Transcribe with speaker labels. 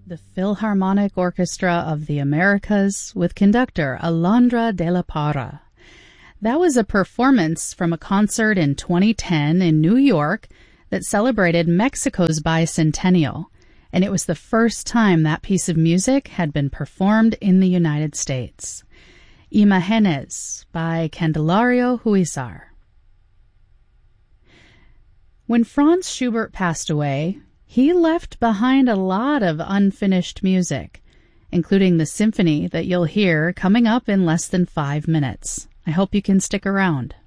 Speaker 1: The Philharmonic Orchestra of the Americas with conductor Alondra de la Parra. That was a performance from a concert in 2010 in New York that celebrated Mexico's bicentennial, and it was the first time that piece of music had been performed in the United States. Imágenes by Candelario Huizar. When Franz Schubert passed away, he left behind a lot of unfinished music, including the symphony that you'll hear coming up in less than 5 minutes. I hope you can stick around.